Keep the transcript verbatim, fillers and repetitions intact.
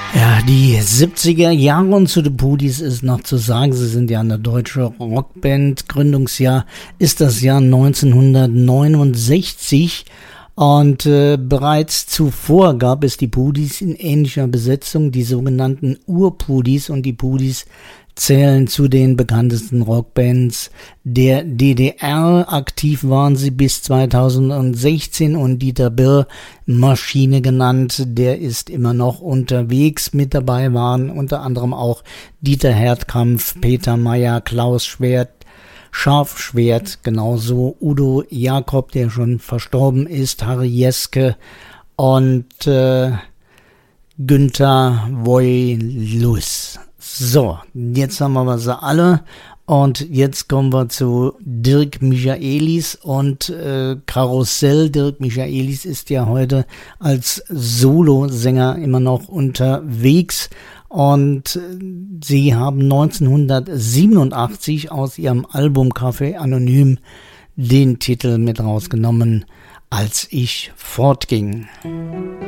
Ja, die siebziger Jahre und zu den Pudis ist noch zu sagen, sie sind ja eine deutsche Rockband. Gründungsjahr ist das Jahr neunzehnhundertneunundsechzig und äh, bereits zuvor gab es die Pudis in ähnlicher Besetzung, die sogenannten Ur-Pudis, und die Pudis zählen zu den bekanntesten Rockbands der D D R. Aktiv waren sie bis zweitausendsechzehn und Dieter Birr, Maschine genannt, der ist immer noch unterwegs. Mit dabei waren unter anderem auch Dieter Herdkampf, Peter Mayer, Klaus Schwert, Scharfschwert, genauso Udo Jakob, der schon verstorben ist, Harry Jeske und äh, Günther Woylus. So, jetzt haben wir sie alle und jetzt kommen wir zu Dirk Michaelis und äh, Karussell. Dirk Michaelis ist ja heute als Solosänger immer noch unterwegs und äh, sie haben neunzehnhundertsiebenundachtzig aus ihrem Album Café Anonym den Titel mit rausgenommen, Als ich fortging.